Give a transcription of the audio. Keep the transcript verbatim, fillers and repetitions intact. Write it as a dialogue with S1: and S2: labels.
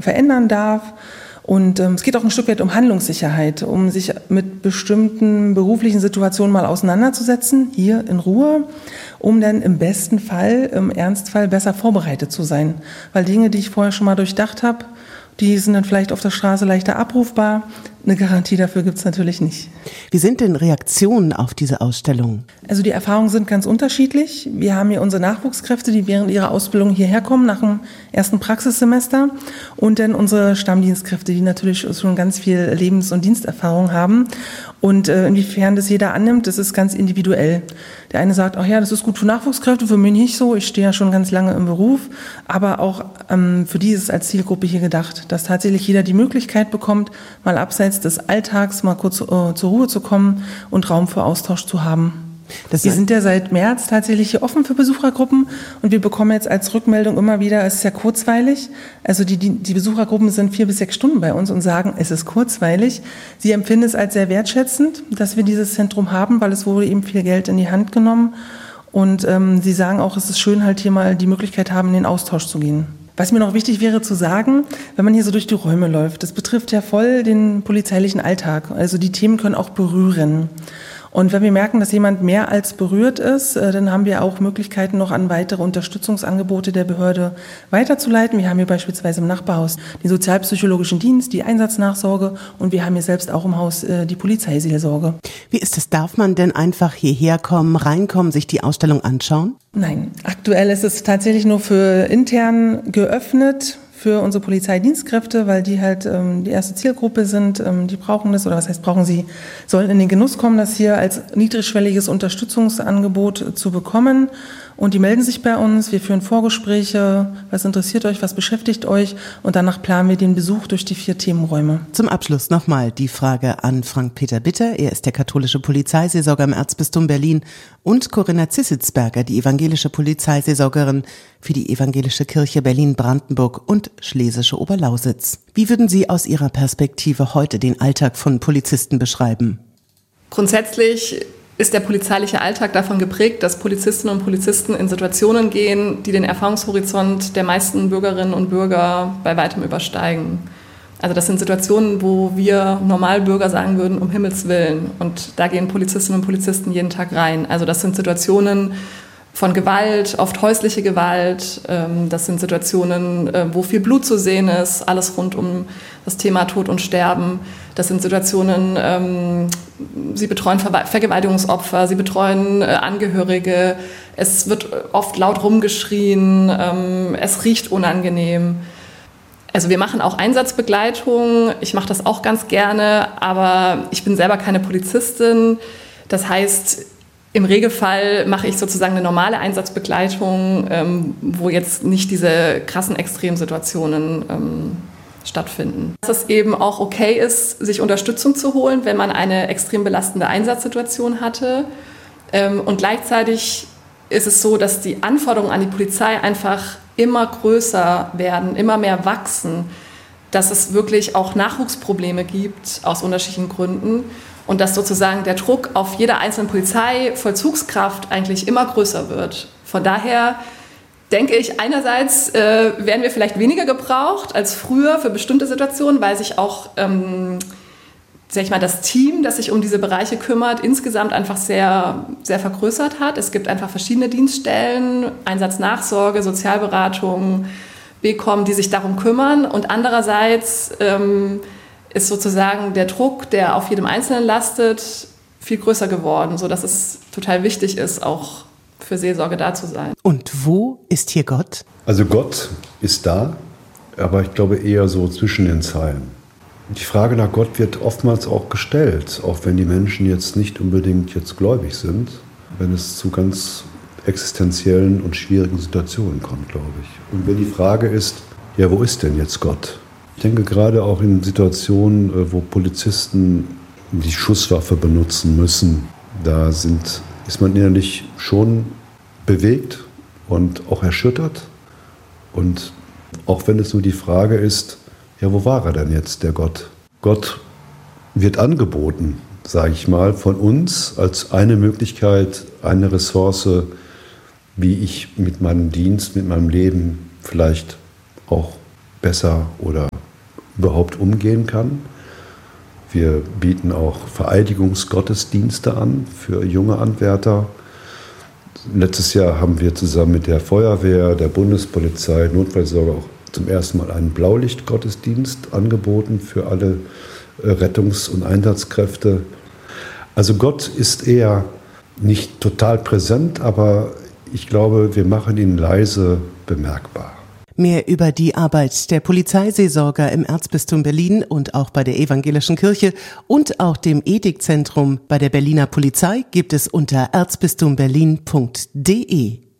S1: verändern darf. Und ähm, es geht auch ein Stück weit um Handlungssicherheit, um sich mit bestimmten beruflichen Situationen mal auseinanderzusetzen, hier in Ruhe, um dann im besten Fall, im Ernstfall besser vorbereitet zu sein. Weil Dinge, die ich vorher schon mal durchdacht habe, die sind dann vielleicht auf der Straße leichter abrufbar. Eine Garantie dafür gibt es natürlich nicht.
S2: Wie sind denn Reaktionen auf diese Ausstellung?
S1: Also die Erfahrungen sind ganz unterschiedlich. Wir haben hier unsere Nachwuchskräfte, die während ihrer Ausbildung hierher kommen, nach dem ersten Praxissemester. Und dann unsere Stammdienstkräfte, die natürlich schon ganz viel Lebens- und Diensterfahrung haben. Und äh, inwiefern das jeder annimmt, das ist ganz individuell. Der eine sagt, ach ja, das ist gut für Nachwuchskräfte, für mich nicht so. Ich stehe ja schon ganz lange im Beruf. Aber auch ähm, für die ist es als Zielgruppe hier gedacht, dass tatsächlich jeder die Möglichkeit bekommt, mal abseits des Alltags mal kurz äh, zur Ruhe zu kommen und Raum für Austausch zu haben. Das wir sind ja seit März tatsächlich hier offen für Besuchergruppen und wir bekommen jetzt als Rückmeldung immer wieder, es ist ja kurzweilig. Also die, die, die Besuchergruppen sind vier bis sechs Stunden bei uns und sagen, es ist kurzweilig. Sie empfinden es als sehr wertschätzend, dass wir dieses Zentrum haben, weil es wurde eben viel Geld in die Hand genommen. Und ähm, sie sagen auch, es ist schön, halt hier mal die Möglichkeit haben, in den Austausch zu gehen. Was mir noch wichtig wäre zu sagen, wenn man hier so durch die Räume läuft, das betrifft ja voll den polizeilichen Alltag. Also die Themen können auch berühren. Und wenn wir merken, dass jemand mehr als berührt ist, dann haben wir auch Möglichkeiten, noch an weitere Unterstützungsangebote der Behörde weiterzuleiten. Wir haben hier beispielsweise im Nachbarhaus den sozialpsychologischen Dienst, die Einsatznachsorge und wir haben hier selbst auch im Haus die Polizeiseelsorge.
S2: Wie ist es? Darf man denn einfach hierher kommen, reinkommen, sich die Ausstellung anschauen?
S1: Nein, aktuell ist es tatsächlich nur für intern geöffnet. Für unsere Polizeidienstkräfte, weil die halt ähm, die erste Zielgruppe sind, ähm, die brauchen das, oder was heißt brauchen sie, sollen in den Genuss kommen, das hier als niedrigschwelliges Unterstützungsangebot zu bekommen. Und die melden sich bei uns, wir führen Vorgespräche, was interessiert euch, was beschäftigt euch und danach planen wir den Besuch durch die vier Themenräume.
S2: Zum Abschluss nochmal die Frage an Frank-Peter Bitter. Er ist der katholische Polizeiseelsorger im Erzbistum Berlin und Corinna Zissitzberger, die evangelische Polizeiseelsorgerin für die Evangelische Kirche Berlin-Brandenburg und Schlesische Oberlausitz. Wie würden Sie aus Ihrer Perspektive heute den Alltag von Polizisten beschreiben?
S3: Grundsätzlich ist der polizeiliche Alltag davon geprägt, dass Polizistinnen und Polizisten in Situationen gehen, die den Erfahrungshorizont der meisten Bürgerinnen und Bürger bei weitem übersteigen. Also das sind Situationen, wo wir Normalbürger sagen würden, um Himmels Willen. Und da gehen Polizistinnen und Polizisten jeden Tag rein. Also das sind Situationen von Gewalt, oft häusliche Gewalt. Das sind Situationen, wo viel Blut zu sehen ist, alles rund um das Thema Tod und Sterben. Das sind Situationen, sie betreuen Vergewaltigungsopfer, sie betreuen Angehörige. Es wird oft laut rumgeschrien, es riecht unangenehm. Also wir machen auch Einsatzbegleitung. Ich mache das auch ganz gerne, aber ich bin selber keine Polizistin. Das heißt, im Regelfall mache ich sozusagen eine normale Einsatzbegleitung, ähm, wo jetzt nicht diese krassen Extremsituationen ähm, stattfinden. Dass es eben auch okay ist, sich Unterstützung zu holen, wenn man eine extrem belastende Einsatzsituation hatte. Ähm, und gleichzeitig ist es so, dass die Anforderungen an die Polizei einfach immer größer werden, immer mehr wachsen, dass es wirklich auch Nachwuchsprobleme gibt aus unterschiedlichen Gründen. Und dass sozusagen der Druck auf jede einzelne Polizeivollzugskraft eigentlich immer größer wird. Von daher denke ich, einerseits äh, werden wir vielleicht weniger gebraucht als früher für bestimmte Situationen, weil sich auch ähm, sag ich mal, das Team, das sich um diese Bereiche kümmert, insgesamt einfach sehr, sehr vergrößert hat. Es gibt einfach verschiedene Dienststellen, Einsatznachsorge, Sozialberatung, B K O M, die sich darum kümmern. Und andererseits ähm, ist sozusagen der Druck, der auf jedem Einzelnen lastet, viel größer geworden, sodass es total wichtig ist, auch für Seelsorge da zu sein.
S2: Und wo ist hier Gott?
S4: Also Gott ist da, aber ich glaube eher so zwischen den Zeilen. Die Frage nach Gott wird oftmals auch gestellt, auch wenn die Menschen jetzt nicht unbedingt jetzt gläubig sind, wenn es zu ganz existenziellen und schwierigen Situationen kommt, glaube ich. Und wenn die Frage ist, ja, wo ist denn jetzt Gott? Ich denke gerade auch in Situationen, wo Polizisten die Schusswaffe benutzen müssen, da sind, ist man innerlich schon bewegt und auch erschüttert. Und auch wenn es nur die Frage ist, ja, wo war er denn jetzt, der Gott? Gott wird angeboten, sage ich mal, von uns als eine Möglichkeit, eine Ressource, wie ich mit meinem Dienst, mit meinem Leben vielleicht auch besser oder überhaupt umgehen kann. Wir bieten auch Vereidigungsgottesdienste an für junge Anwärter. Letztes Jahr haben wir zusammen mit der Feuerwehr, der Bundespolizei, Notfallsauger auch zum ersten Mal einen Blaulichtgottesdienst angeboten für alle Rettungs- und Einsatzkräfte. Also Gott ist eher nicht total präsent, aber ich glaube, wir machen ihn leise bemerkbar.
S2: Mehr über die Arbeit der Polizeiseelsorger im Erzbistum Berlin und auch bei der Evangelischen Kirche und auch dem Ethikzentrum bei der Berliner Polizei gibt es unter erzbistumberlin punkt de.